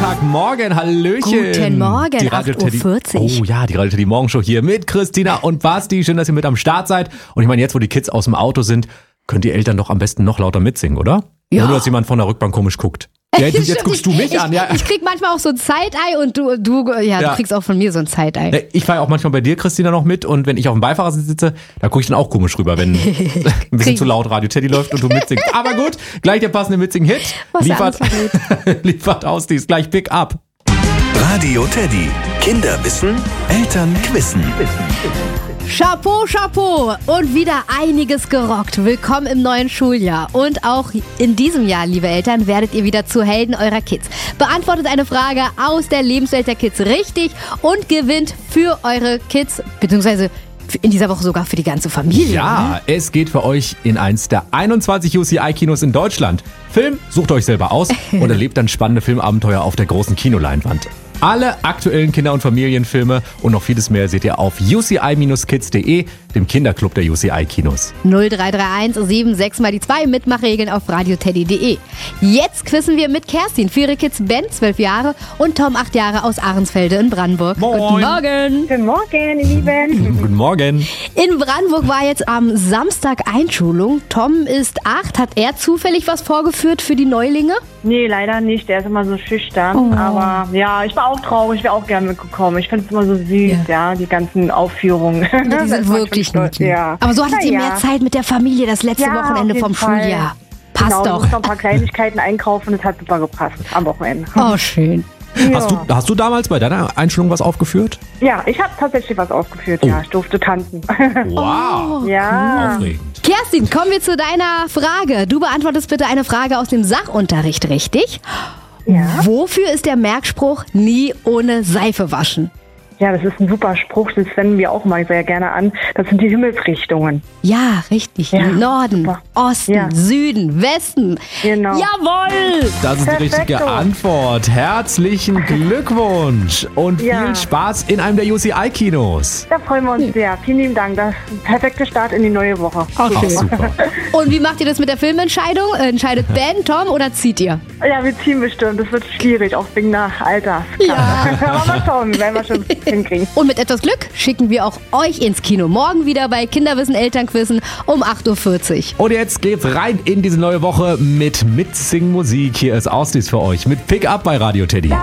Montagmorgen, hallöchen. Guten Morgen, 8:40 Uhr. Oh ja, die Radio Teddy Morgenshow hier mit Christina und Basti. Schön, dass ihr mit am Start seid. Und ich meine, jetzt, wo die Kids aus dem Auto sind, können die Eltern doch am besten noch lauter mitsingen, oder? Ja. Ohne, dass jemand von der Rückbank komisch guckt. Ja, jetzt guckst du mich an, ja. Ich krieg manchmal auch so ein Side-Eye und du kriegst auch von mir so ein Side-Eye. Ich fahre auch manchmal bei dir, Christina, noch mit, und wenn ich auf dem Beifahrersitz sitze, da gucke ich dann auch komisch rüber, wenn ein bisschen zu laut Radio Teddy läuft und du mitsingst. Aber gut, gleich der passende Mitsing-Hit. Liefert aus, die ist gleich Pick Up. Radio Teddy. Kinderwissen, Eltern quissen. Chapeau, Chapeau und wieder einiges gerockt. Willkommen im neuen Schuljahr. Und auch in diesem Jahr, liebe Eltern, werdet ihr wieder zu Helden eurer Kids. Beantwortet eine Frage aus der Lebenswelt der Kids richtig und gewinnt für eure Kids, beziehungsweise in dieser Woche sogar für die ganze Familie. Ja, es geht für euch in eins der 21 UCI-Kinos in Deutschland. Film sucht euch selber aus und erlebt dann spannende Filmabenteuer auf der großen Kinoleinwand. Alle aktuellen Kinder- und Familienfilme und noch vieles mehr seht ihr auf uci-kids.de, dem Kinderclub der UCI-Kinos. 0331 76 mal die 2 Mitmachregeln auf radioteddy.de. Jetzt quizzen wir mit Kerstin für ihre Kids Ben, 12 Jahre, und Tom, 8 Jahre, aus Ahrensfelde in Brandenburg. Moin. Guten Morgen. Guten Morgen, ihr Lieben. Guten Morgen. In Brandenburg war jetzt am Samstag Einschulung. Tom ist 8. Hat er zufällig was vorgeführt für die Neulinge? Nee, leider nicht. Der ist immer so schüchtern. Aber ja, ich war auch traurig. Ich wäre auch gerne mitgekommen. Ich finde es immer so süß, ja, die ganzen Aufführungen. Die sind wirklich nett. Ja. Aber so hattet ihr mehr Zeit mit der Familie das letzte Ja, Wochenende auf jeden vom Fall. Schuljahr. Passt Genau, ich doch. musste noch ein paar Kleinigkeiten einkaufen. Das hat super gepasst am Wochenende. Oh, schön. Ja. Hast du damals bei deiner Einschulung was aufgeführt? Ja, ich habe tatsächlich was aufgeführt. Ja, ich durfte tanzen. Wow. Ja. Aufregend. Kerstin, kommen wir zu deiner Frage. Du beantwortest bitte eine Frage aus dem Sachunterricht, richtig? Ja. Wofür ist der Merkspruch nie ohne Seife waschen? Ja, das ist ein super Spruch. Das wenden wir auch mal sehr gerne an. Das sind die Himmelsrichtungen. Ja, richtig. Ja, Norden, super. Osten, Ja. Süden, Westen. Genau. Jawohl! Das ist die richtige Perfekto. Antwort. Herzlichen Glückwunsch und Ja. viel Spaß in einem der UCI-Kinos. Da freuen wir uns sehr. Vielen lieben Dank. Das ist ein perfekter Start in die neue Woche. Ach, super. Und wie macht ihr das mit der Filmentscheidung? Entscheidet Ben, Tom oder zieht ihr? Ja, wir ziehen bestimmt. Das wird schwierig, auch wegen der Alter. Ja. Aber mal schauen, werden wir schon hinkriegen. Und mit etwas Glück schicken wir auch euch ins Kino. Morgen wieder bei Kinderwissen Elternquizzen um 8:40 Uhr. Und jetzt geht's rein in diese neue Woche mit Mitsing Musik. Hier ist Ausdies für euch mit Pick Up bei Radio Teddy.